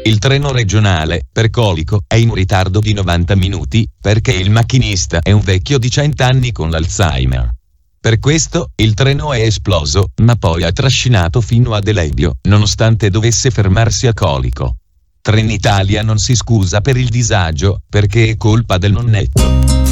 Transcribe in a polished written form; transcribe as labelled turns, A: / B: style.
A: Il treno regionale, per Colico, è in ritardo di 90 minuti, perché il macchinista è un vecchio di 100 anni con l'Alzheimer. Per questo, il treno è esploso, ma poi ha trascinato fino ad Elebbio, nonostante dovesse fermarsi a Colico. Trenitalia non si scusa per il disagio, perché è colpa del nonnetto.